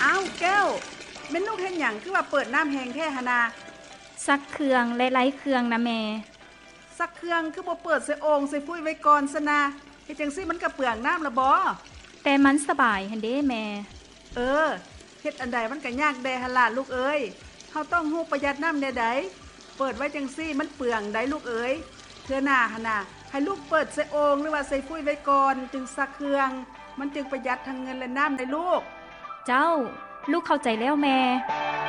อ้าวแก้วแม่นลูกเฮ็ดหยังคือว่าเปิดน้ำแห้งแท้หนนาซักเครื่องและไร้เครื่องนะแม่ซักเครื่องคือบ่เปิดใส่โอ่งใส่ฟุ้ยไว้ก่อนซะนะเฮ็ดจังซี่มันก็เปลืองน้ำละบ่แต่มันสบายหั่นเด้แม่เเฮ็ดอันใดมันก็ยากแดหั่นล่ะลูกเอ้ยเฮาต้องฮู้ประหยัดน้ำแน่ใดเปิดไว้จังซี่มันเปลืองได้ลูกเอ้ยเทื่อหน้าหั่นน่ะให้ลูกเปิดใส่โอ่งหรือว่าใส่ฟุ้ยไว้ก่อนจึงซักเครื่องมันจึงประหยัดทั้งเงินและน้ำได้ลูกเจ้าลูกเข้าใจแล้วแม่